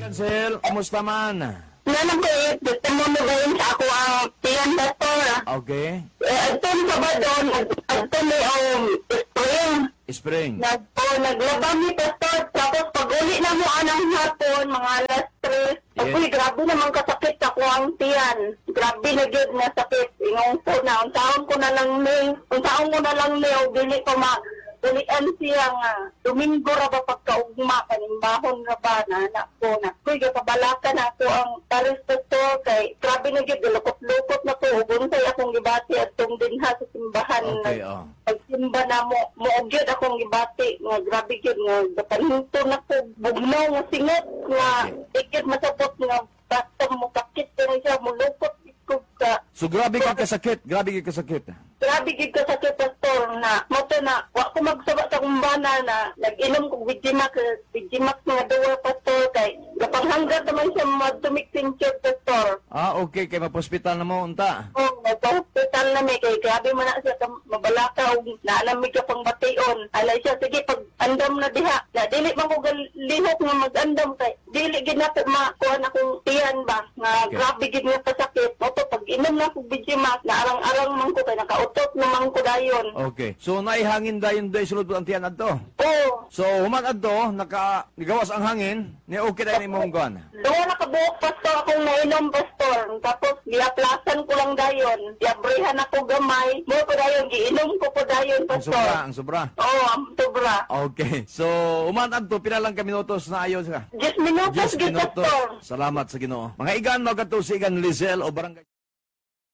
Cancel, kumusta man? Nanang ko gusto mo magayin sa ako ang tiyan pastor. Okay. Ito sa ba doon, ito may spring. Spring. Naglabang ni pastor, tapos pag uli na mo anang hapon, mga alas 3. Yes. Uy, grabe naman kasakit ako ang tiyan. Grabe na good na sakit. Ingong po na, unsaon ko na lang ni, o dili ko ulian siya nga. Domingo ra ba pagkaugma, kanimbahon ra ba na anak ko na. Kuy, kapabalakan ako ang taris pastor kay grabe na good, lukot-lukot na ko. Ugunsay akong gibati at itong dinha sa simbahan. Okay, Pagsimba na mo gyud akong gibati nga grabe gyud nga gapanhinto na ko bugnaw nga singot nga ikit masapot nga basta mo kakit kaya siya mulupot ko ka. So grabe ka kasakit, Grabe gyud ka sakit pastor na moto na wa ko magsaba sa kumbana na nag-inom ko Vigimax nga duwa pastor kay gapanghanggat naman siya madumik tincture pastor. Okay, kay mapospital na mo, unta. Nagpa-hospital na may kay grabe man na siya mabalaka o naalamig ka pang bation. Alay siya, sige, pag andam na diha, na dili man ko lihok nga mag-andam kay dili gid na makuha na kong tiyan ba, nga Okay. grabe gid nga pasakit. Opo, pag inom na ko Vigimax, na arang-arang man ko kay nakautot naman ko dayon. Okay. So naihangin dayon doy sulod ang tiyan adto. Oo. So human adto nagawas ang hangin, ni okay dayon imong kuan. Doon nakabuok pastor akong nainom pastor. Tapos giaplasan ko lang dayon. Giabrihan ako gamay. Mo ko dayon, giinom ko po dayon pastor. Ang sobra. Oo, ang sobra. Okay. So human adto pila lang ka minutos na ayo ka. 10 minutos 10 gid minutos. pastor. Salamat sa Ginoo. Mga igan mo kadto si igan Lizelle o barangay